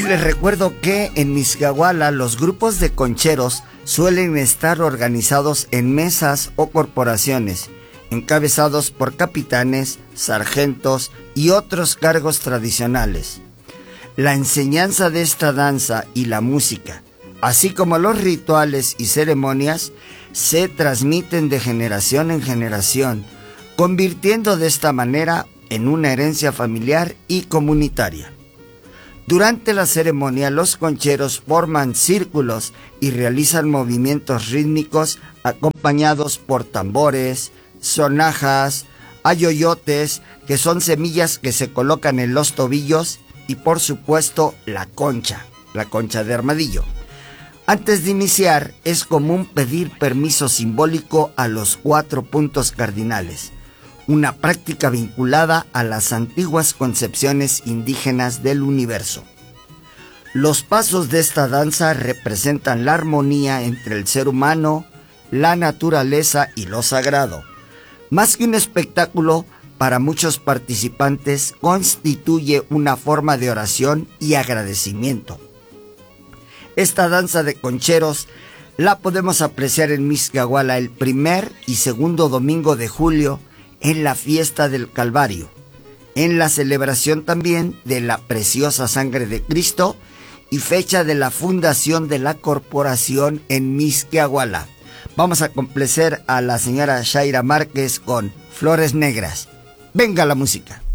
les recuerdo que en Mixquiahuala los grupos de concheros suelen estar organizados en mesas o corporaciones, encabezados por capitanes, sargentos y otros cargos tradicionales. La enseñanza de esta danza y la música, así como los rituales y ceremonias, se transmiten de generación en generación, convirtiendo de esta manera en una herencia familiar y comunitaria. Durante la ceremonia, los concheros forman círculos y realizan movimientos rítmicos acompañados por tambores, sonajas, ayoyotes, que son semillas que se colocan en los tobillos, y por supuesto la concha de armadillo. Antes de iniciar, es común pedir permiso simbólico a los 4 puntos cardinales, una práctica vinculada a las antiguas concepciones indígenas del universo. Los pasos de esta danza representan la armonía entre el ser humano, la naturaleza y lo sagrado. Más que un espectáculo, para muchos participantes constituye una forma de oración y agradecimiento. Esta danza de concheros la podemos apreciar en Mixquiahuala el 1er y 2º domingo de julio en la fiesta del Calvario, en la celebración también de la preciosa sangre de Cristo y fecha de la fundación de la corporación en Mixquiahuala. Vamos a complacer a la señora Shaira Márquez con Flores Negras. Venga la música.